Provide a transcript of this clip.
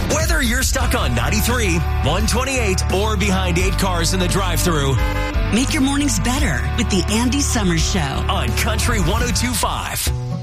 Whether you're stuck on 93, 128, or behind 8 cars in the drive-thru, make your mornings better with the Andy Summers Show on Country 102.5.